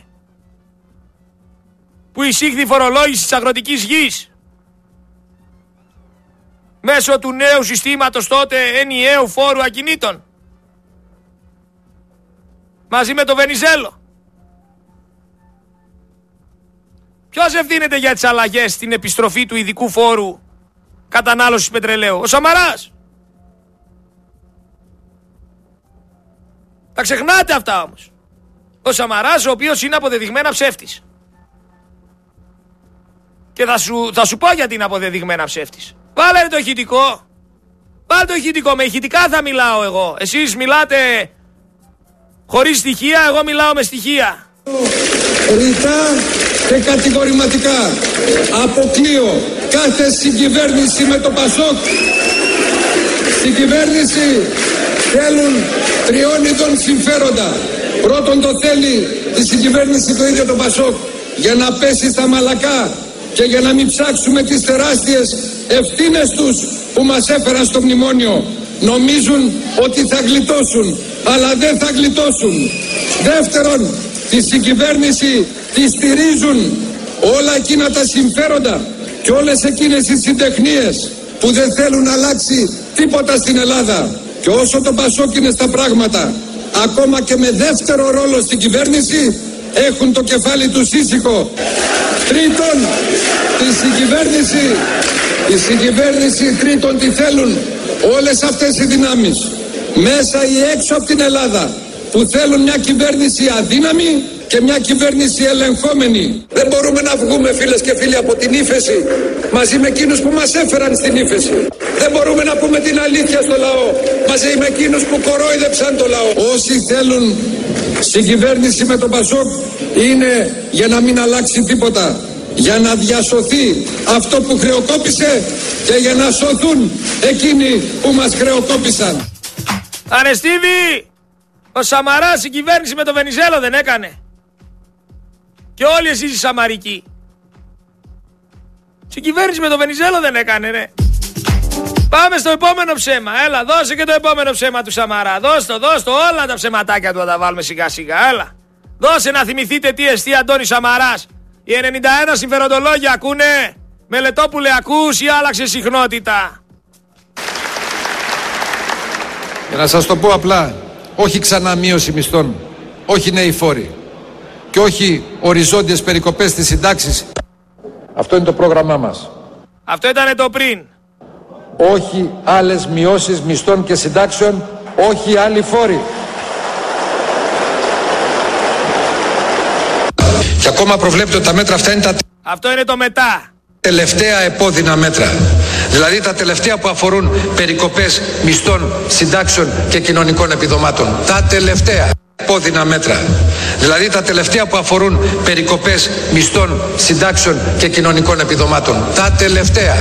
Που εισήχθη η φορολόγηση της αγροτικής γης μέσω του νέου συστήματος τότε ενιαίου φόρου ακινήτων μαζί με το Βενιζέλο. Ποιος ευθύνεται για τις αλλαγές στην επιστροφή του ειδικού φόρου κατανάλωσης πετρελαίου? Ο Σαμαράς. Τα ξεχνάτε αυτά όμως. Ο Σαμαράς, ο οποίος είναι αποδεδειγμένα ψεύτης. Και θα σου, θα σου πω γιατί είναι αποδεδειγμένα ψεύτης. Βάλε το ηχητικό. Βάλε το ηχητικό. Με ηχητικά θα μιλάω εγώ. Εσείς μιλάτε χωρίς στοιχεία, εγώ μιλάω με στοιχεία. Ρητά και κατηγορηματικά αποκλείω κάθε συγκυβέρνηση με το Πασόκ. Στην κυβέρνηση θέλουν τριών ειδών συμφέροντα. Πρώτον το θέλει τη συγκυβέρνηση το ίδιο το Πασόκ για να πέσει στα μαλακά και για να μην ψάξουμε τις τεράστιες ευθύνες τους που μας έφεραν στο μνημόνιο. Νομίζουν ότι θα γλιτώσουν, αλλά δεν θα γλιτώσουν. Δεύτερον, τη συγκυβέρνηση τη στηρίζουν όλα εκείνα τα συμφέροντα και όλες εκείνες οι συντεχνίες που δεν θέλουν να αλλάξει τίποτα στην Ελλάδα. Και όσο το Πασόκ είναι στα πράγματα, ακόμα και με δεύτερο ρόλο στην κυβέρνηση, έχουν το κεφάλι τους ήσυχο. Τρίτον, τη συγκυβέρνηση, η συγκυβέρνηση τρίτον τι θέλουν όλες αυτές οι δυνάμεις μέσα ή έξω από την Ελλάδα που θέλουν μια κυβέρνηση αδύναμη και μια κυβέρνηση ελεγχόμενη. Δεν μπορούμε να βγούμε, φίλες και φίλοι, από την ύφεση μαζί με εκείνους που μας έφεραν στην ύφεση. Δεν μπορούμε να πούμε την αλήθεια στο λαό μαζί με εκείνους που κορόιδεψαν το λαό. Όσοι θέλουν συγκυβέρνηση με τον Πασόκ είναι για να μην αλλάξει τίποτα. για να διασωθεί αυτό που χρεοκόπησε και για να σωθούν εκείνοι που μας χρεοκόπησαν. Ανεστίβη, ο Σαμαράς η κυβέρνηση με το Βενιζέλο δεν έκανε? Και όλοι εσείς οι Σαμαρικοί. Η κυβέρνηση με το Βενιζέλο δεν έκανε, ρε. Πάμε στο επόμενο ψέμα. Έλα, δώσε και το επόμενο ψέμα του Σαμαρά. Δώσ' το, δώσ' το, όλα τα ψεματάκια του θα τα βάλουμε σιγά σιγά. Έλα. Δώσε να θυμηθείτε τι εστί Αντώνης Σαμαράς. Οι ενενήντα ένα συμφεροντολόγια ακούνε? Μελετόπουλε ακούς ή άλλαξε συχνότητα? Για να σας το πω απλά, όχι ξανά μείωση μισθών, όχι νέοι φόροι και όχι οριζόντιες περικοπές στις συντάξεις. Αυτό είναι το πρόγραμμά μας. Αυτό ήταν το πριν. Όχι άλλες μειώσεις μισθών και συντάξεων, όχι άλλοι φόροι. Και ακόμα προβλέπετε ότι τα μέτρα αυτά είναι τα Αυτό είναι το μετά. τελευταία επώδυνα μέτρα. Δηλαδή τα τελευταία που αφορούν περικοπές μισθών, συντάξεων και κοινωνικών επιδομάτων. Τα τελευταία επώδυνα μέτρα. Δηλαδή τα τελευταία που αφορούν περικοπές μισθών, συντάξεων και κοινωνικών επιδομάτων. Τα τελευταία.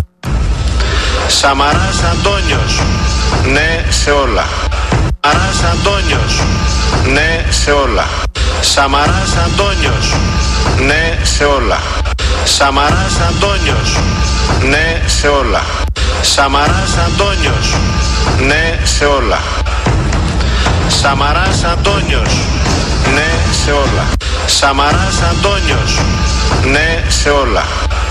Σαμαράς Αντώνιος, ναι σε όλα. Σαμαράς Αντώνιος, ναι σε όλα. Σαμαράς Αντώνιος, ναι σε όλα. Σαμαράς Αντώνιος, ναι σε όλα. Σαμαράς Αντώνιος, ναι σε όλα. Σαμαράς Αντώνιος, ναι σε όλα. Σαμαράς Αντώνιος, ναι σε όλα.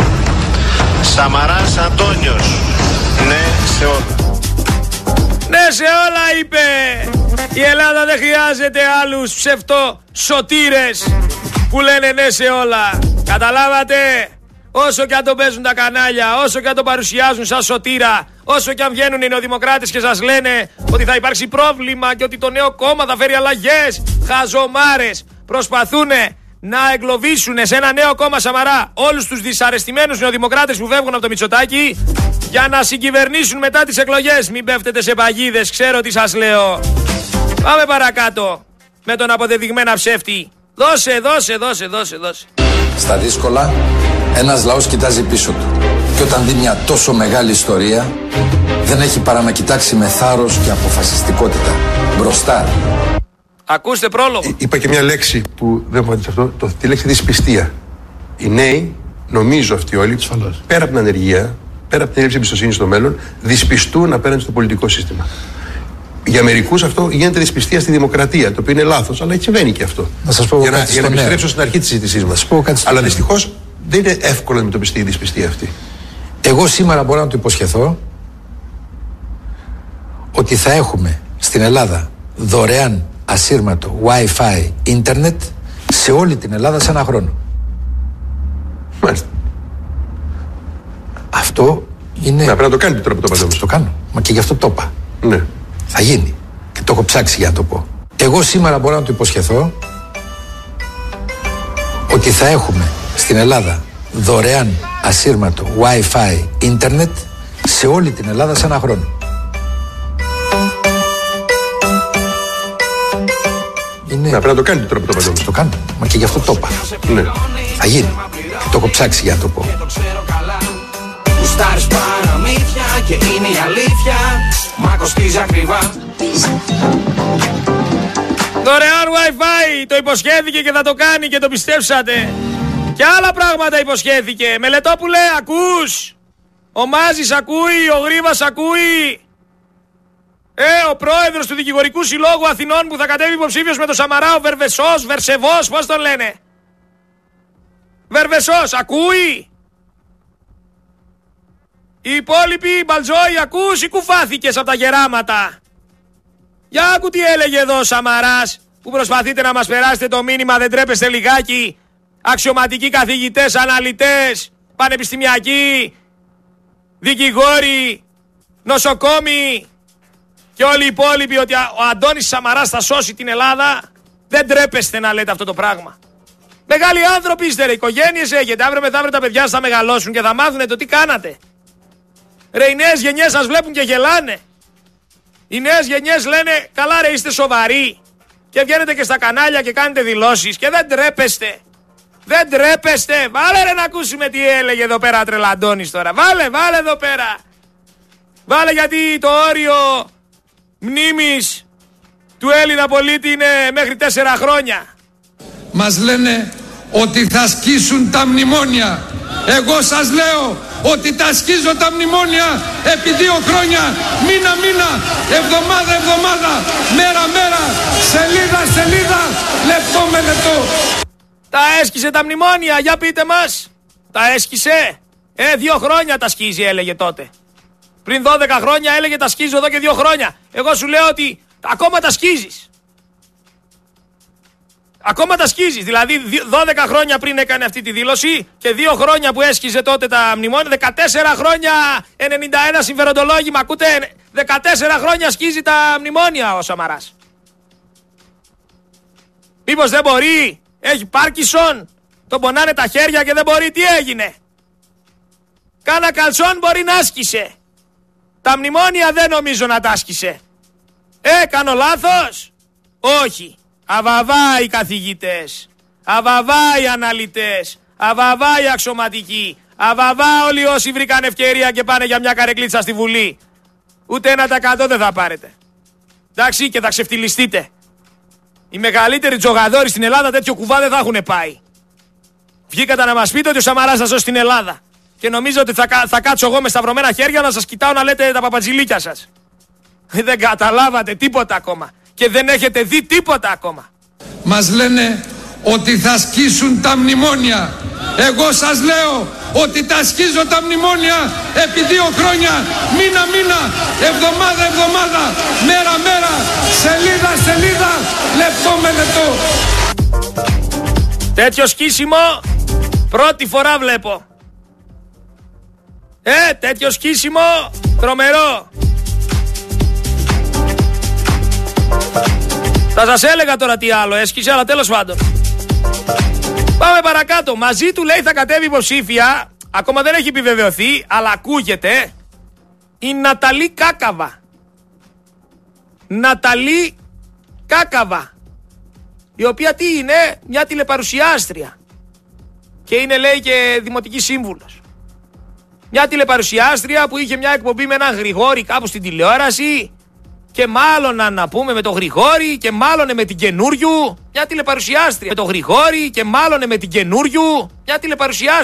Σαμαράς Αντώνιος, ναι σε όλα. Ναι σε όλα είπε. Η Ελλάδα δεν χρειάζεται άλλους ψευτοσωτήρες που λένε ναι σε όλα. Καταλάβατε? Όσο και αν το παίζουν τα κανάλια, όσο και αν το παρουσιάζουν σαν σωτήρα, όσο και αν βγαίνουν οι νεοδημοκράτες και σας λένε ότι θα υπάρξει πρόβλημα και ότι το νέο κόμμα θα φέρει αλλαγές, χαζομάρες, προσπαθούν να εγκλωβίσουν σε ένα νέο κόμμα Σαμαρά όλους τους δυσαρεστημένους νεοδημοκράτες που φεύγουν από το Μητσοτάκι για να συγκυβερνήσουν μετά τις εκλογές. Μην πέφτετε σε παγίδες, ξέρω τι σας λέω. Πάμε παρακάτω με τον αποδεδειγμένα ψεύτη. Δώσε, δώσε, δώσε, δώσε, δώσε. Στα δύσκολα, ένας λαός κοιτάζει πίσω του. Και όταν δει μια τόσο μεγάλη ιστορία, δεν έχει παρά να κοιτάξει με θάρρος και αποφασιστικότητα μπροστά. Ακούστε πρόλογο. Είπα και μια λέξη που δεν μου άρεσε αυτό, το, τη λέξη δυσπιστία. Οι νέοι, νομίζω αυτοί όλοι, Ασφαλώς. πέρα από την ανεργία, πέρα από την έλλειψη εμπιστοσύνη στο μέλλον, δυσπιστούν απέναντι στο πολιτικό σύστημα. Για μερικούς αυτό γίνεται δυσπιστία στη δημοκρατία, το οποίο είναι λάθος, αλλά συμβαίνει και αυτό. Να σας πω για να, για να επιστρέψω νέο. στην αρχή της συζήτησής μας. Αλλά δυστυχώς δεν είναι εύκολο να αντιμετωπιστεί η δυσπιστία αυτή. Εγώ σήμερα μπορώ να του υποσχεθώ ότι θα έχουμε στην Ελλάδα δωρεάν ασύρματο Wi-Fi ίντερνετ σε όλη την Ελλάδα σε ένα χρόνο. Μάλιστα. Αυτό είναι... Να πρέπει να το κάνετε τώρα που το είπατε όμως. Το κάνω, μα και γι' αυτό το είπα. Ναι. Θα γίνει. Και το έχω ψάξει για να το πω. Εγώ σήμερα μπορώ να του υποσχεθώ ότι θα έχουμε στην Ελλάδα δωρεάν ασύρματο Wi-Fi ίντερνετ σε όλη την Ελλάδα σε ένα χρόνο. Είναι... Να πρέπει να το κάνετε τώρα που το είπατε όμως. Το κάνω, μα και γι' αυτό το είπα. Ναι. Θα γίνει. Και το έχω ψάξει για να το πω. Γουστάρεις παραμύθια και είναι η αλήθεια, μα κοστίζει ακριβά. Δωρεάν Wi-Fi το υποσχέθηκε και θα το κάνει και το πιστέψατε. Και άλλα πράγματα υποσχέθηκε. Μελετόπουλε, ακούς? Ο Μάζης ακούει, ο Γρήβας ακούει. Ε, ο πρόεδρος του Δικηγορικού Συλλόγου Αθηνών που θα κατέβει υποψήφιος με το Σαμαρά, ο Βερβεσός, Βερσεβός, πώς τον λένε? Βερβεσός, ακούει? Οι υπόλοιποι, Μπαλτζόη, ακούς ή κουφάθηκες από τα γεράματα? Για άκου τι έλεγε εδώ ο Σαμαράς, που προσπαθείτε να μας περάσετε το μήνυμα, δεν τρέπεστε λιγάκι? Αξιωματικοί καθηγητές, αναλυτές, πανεπιστημιακοί, δικηγόροι, νοσοκόμοι και όλοι οι υπόλοιποι, ότι ο Αντώνης Σαμαράς θα σώσει την Ελλάδα. Δεν τρέπεστε να λέτε αυτό το πράγμα. Μεγάλοι άνθρωποι είστε, ρε, οικογένειες έχετε. Αύριο μεθαύριο τα παιδιά σας θα μεγαλώσουν και θα μάθουν το τι κάνατε. Ρε, οι νέες γενιές σας βλέπουν και γελάνε. Οι νέες γενιές λένε, καλά ρε, είστε σοβαροί. Και βγαίνετε και στα κανάλια και κάνετε δηλώσεις και δεν τρέπεστε. Δεν τρέπεστε. Βάλε ρε να ακούσουμε τι έλεγε εδώ πέρα Τρελαντώνης τώρα. Βάλε, βάλε εδώ πέρα. Βάλε, γιατί το όριο μνήμης του Έλληνα πολίτη είναι μέχρι τέσσερα χρόνια. Μας λένε ότι θα σκίσουν τα μνημόνια. Εγώ σας λέω ότι τα σκίζω τα μνημόνια επί δύο χρόνια, μήνα μήνα, εβδομάδα εβδομάδα, μέρα μέρα, σελίδα σελίδα, λεπτό με λεπτό. Τα έσκησε τα μνημόνια, για πείτε μας. Τα έσκησε. Ε, δύο χρόνια τα σκίζει έλεγε τότε. Πριν δώδεκα χρόνια έλεγε τα σκίζω εδώ και δύο χρόνια. Εγώ σου λέω ότι ακόμα τα σκίζεις. Ακόμα τα σκίζεις. Δηλαδή δώδεκα χρόνια πριν έκανε αυτή τη δήλωση και δύο χρόνια που έσκιζε τότε τα μνημόνια. δεκατέσσερα χρόνια ενενήντα ένα συμφεροντολόγημα. Ακούτε, δεκατέσσερα χρόνια σκίζει τα μνημόνια ο Σαμαράς. Μήπως δεν μπορεί? Έχει Πάρκινσον? Τον πονάνε τα χέρια και δεν μπορεί? Τι έγινε? Κάνα καλσόν μπορεί να άσκησε. Τα μνημόνια δεν νομίζω να τα άσκησε. Ε, κάνω λάθος? Όχι. Αβαβά οι καθηγητές, αβαβά οι αναλυτές, αβαβά οι αξιωματικοί, αβαβά όλοι όσοι βρήκαν ευκαιρία και πάνε για μια καρεκλίτσα στη Βουλή. Ούτε ένα τοις εκατό δεν θα πάρετε. Εντάξει, και θα ξεφτυλιστείτε. Οι μεγαλύτεροι τζογαδόροι στην Ελλάδα τέτοιο κουβά δεν θα έχουν πάει. Βγήκατε να μας πείτε ότι ο Σαμαράς θα σώσει την Ελλάδα. Και νομίζω ότι θα, θα κάτσω εγώ με σταυρωμένα χέρια να σας κοιτάω να λέτε τα παπατζηλίκια σας. Δεν καταλάβατε τίποτα ακόμα. Και δεν έχετε δει τίποτα ακόμα. Μας λένε ότι θα σκίσουν τα μνημόνια. Εγώ σας λέω ότι τα σκίζω τα μνημόνια επί δύο χρόνια, μήνα μήνα, εβδομάδα εβδομάδα, μέρα μέρα, σελίδα σελίδα, λεπτό με λεπτό. Τέτοιο σκίσιμο πρώτη φορά βλέπω. Ε, τέτοιο σκίσιμο τρομερό. Θα σας έλεγα τώρα τι άλλο έσκησε, αλλά τέλος πάντων. Πάμε παρακάτω. Μαζί του λέει θα κατέβει υποψήφια. Ακόμα δεν έχει επιβεβαιωθεί, αλλά ακούγεται. Η Ναταλή Κάκαβα. Ναταλή Κάκαβα. Η οποία τι είναι? Μια τηλεπαρουσιάστρια. Και είναι λέει και δημοτική σύμβουλος. Μια τηλεπαρουσιάστρια που είχε μια εκπομπή με έναν Γρηγόρη κάπου στην τηλεόραση. Και μάλλον να πούμε με τον Γρηγόρη και μάλλον με την καινούριου. Μια τηλεπαρουσιάστρια με τον Γρηγόρη και μάλλον με την καινούριου. Μια τηλεπαρουσιάστρια.